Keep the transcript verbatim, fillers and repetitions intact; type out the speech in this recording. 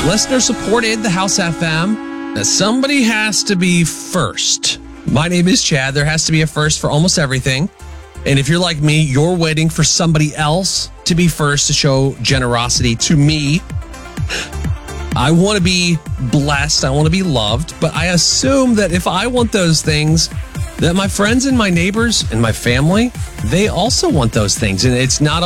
Listener supported the House F M. Now, somebody has to be first. My name is Chad. There has to be a first for almost everything. And if you're like me, you're waiting for somebody else to be first to show generosity to me. I want to be blessed. I want to be loved. But I assume that if I want those things, that my friends and my neighbors and my family, they also want those things. And it's not